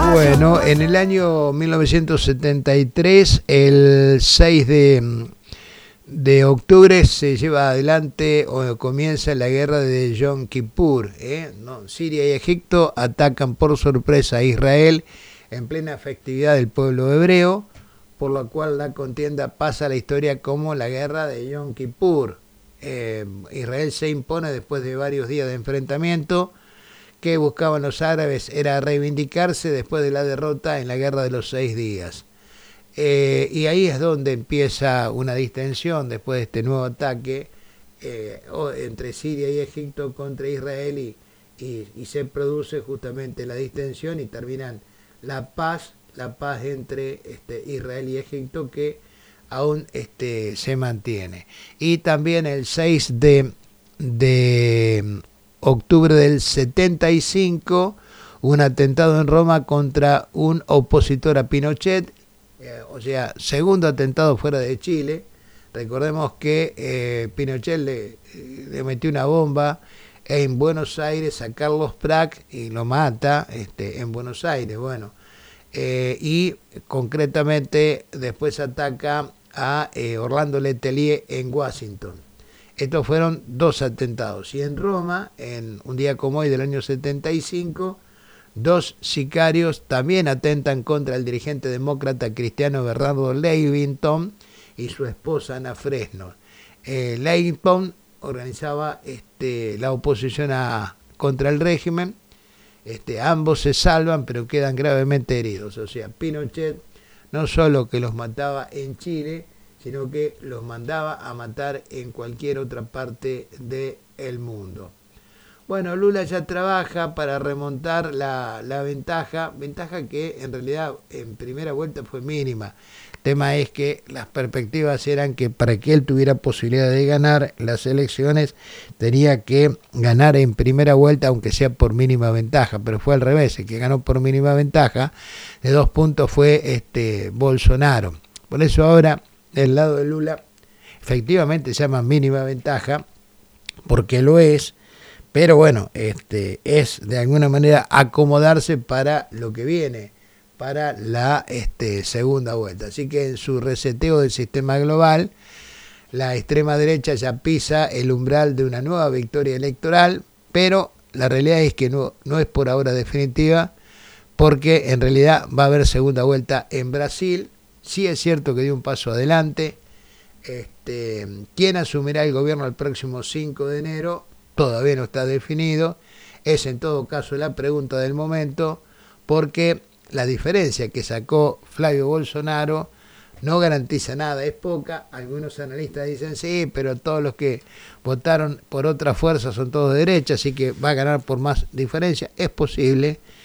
Bueno, en el año 1973, el 6 de octubre, se lleva adelante o comienza la guerra de Yom Kippur. No, Siria y Egipto atacan por sorpresa a Israel en plena festividad del pueblo hebreo, por lo cual la contienda pasa a la historia como la guerra de Yom Kippur. Israel se impone después de varios días de enfrentamiento. Que buscaban los árabes era reivindicarse después de la derrota en la guerra de los 6 días. Y ahí es donde empieza una distensión después de este nuevo ataque entre Siria y Egipto contra Israel y se produce justamente la distensión y terminan la paz entre Israel y Egipto, que aún se mantiene. Y también el 6 de octubre del 75, un atentado en Roma contra un opositor a Pinochet, o sea, segundo atentado fuera de Chile. Recordemos que Pinochet le metió una bomba en Buenos Aires a Carlos Prat y lo mata en Buenos Aires. Bueno, y concretamente después ataca a Orlando Letelier en Washington. Estos fueron 2 atentados. Y en Roma, en un día como hoy del año 75, 2 sicarios también atentan contra el dirigente demócrata cristiano Bernardo Levington y su esposa Ana Fresno. Levington organizaba la oposición contra el régimen. Ambos se salvan, pero quedan gravemente heridos. O sea, Pinochet no solo que los mataba en Chile, sino que los mandaba a matar en cualquier otra parte del mundo. Bueno, Lula ya trabaja para remontar la ventaja que en realidad en primera vuelta fue mínima. El tema es que las perspectivas eran que para que él tuviera posibilidad de ganar las elecciones tenía que ganar en primera vuelta, aunque sea por mínima ventaja, pero fue al revés. El que ganó por mínima ventaja de 2 puntos fue Bolsonaro. Por eso ahora del lado de Lula efectivamente se llama mínima ventaja, porque lo es, pero bueno, es de alguna manera acomodarse para lo que viene, para la segunda vuelta. Así que en su reseteo del sistema global, la extrema derecha ya pisa el umbral de una nueva victoria electoral, pero la realidad es que no es por ahora definitiva, porque en realidad va a haber segunda vuelta en Brasil. Sí es cierto que dio un paso adelante. ¿Quién asumirá el gobierno el próximo 5 de enero? Todavía no está definido. Es en todo caso la pregunta del momento, porque la diferencia que sacó Flavio Bolsonaro no garantiza nada, es poca. Algunos analistas dicen sí, pero todos los que votaron por otra fuerza son todos de derecha, así que va a ganar por más diferencia. Es posible,